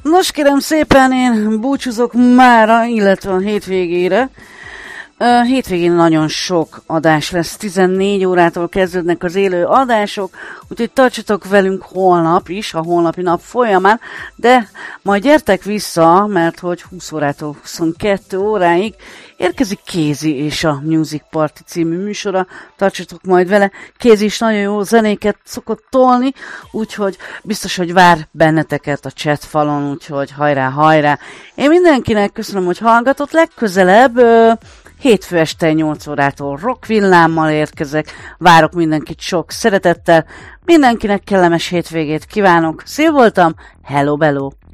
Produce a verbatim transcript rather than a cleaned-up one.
Nos kérem szépen, én búcsúzok mára, illetve a hétvégére. Uh, hétvégén nagyon sok adás lesz, tizennégy órától kezdődnek az élő adások, úgyhogy tartsatok velünk holnap is, a holnapi nap folyamán, de majd gyertek vissza, mert hogy húsz órától huszonkettő óráig érkezik Kézi és a Music Party című műsora, tartsatok majd vele, Kézi is nagyon jó zenéket szokott tolni, úgyhogy biztos, hogy vár benneteket a chat falon, úgyhogy hajrá, hajrá! Én mindenkinek köszönöm, hogy hallgatott, legközelebb uh, hétfő este nyolc órától rockvillámmal érkezek. Várok mindenkit sok szeretettel. Mindenkinek kellemes hétvégét kívánok. Szél voltam. Hello, bello!